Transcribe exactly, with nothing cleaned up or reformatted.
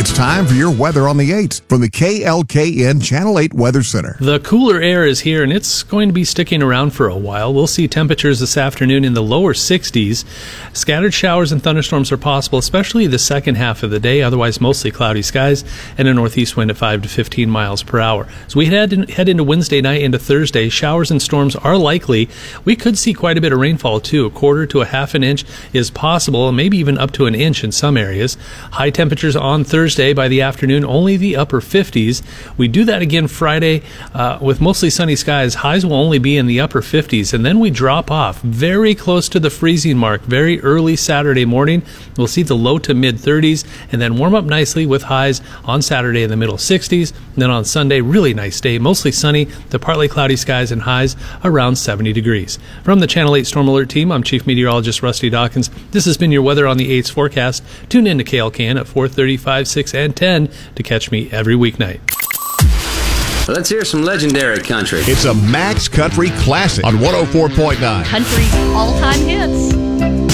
It's time for your weather on the eights from the K L K N Channel eight Weather Center. The cooler air is here, and it's going to be sticking around for a while. We'll see temperatures this afternoon in the lower sixties. Scattered showers and thunderstorms are possible, especially the second half of the day. Otherwise, mostly cloudy skies and a northeast wind at five to fifteen miles per hour. As we head, in, head into Wednesday night into Thursday, showers and storms are likely. We could see quite a bit of rainfall, too. A quarter to a half an inch is possible, maybe even up to an inch in some areas. High temperatures on Thursday by the afternoon, only the upper fifties. We do that again Friday uh, with mostly sunny skies. Highs will only be in the upper fifties, and then we drop off very close to the freezing mark very early Saturday morning. We'll see the low to mid thirties, and then warm up nicely with highs on Saturday in the middle sixties. And then on Sunday, really nice day, mostly sunny to partly cloudy skies and highs around seventy degrees. From the Channel eight Storm Alert team, I'm Chief Meteorologist Rusty Dawkins. This has been your weather on the eights forecast. Tune in to K L K N at four thirty, five, six, and ten to catch me every weeknight. Let's hear some legendary country. It's a Max Country Classic on one oh four point nine. Country's all-time hits.